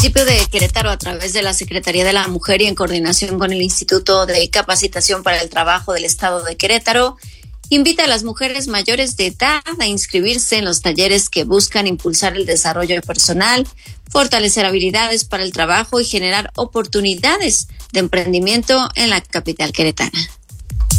Municipio de Querétaro, a través de la Secretaría de la Mujer y en coordinación con el Instituto de Capacitación para el Trabajo del Estado de Querétaro, invita a las mujeres mayores de edad a inscribirse en los talleres que buscan impulsar el desarrollo personal, fortalecer habilidades para el trabajo y generar oportunidades de emprendimiento en la capital queretana.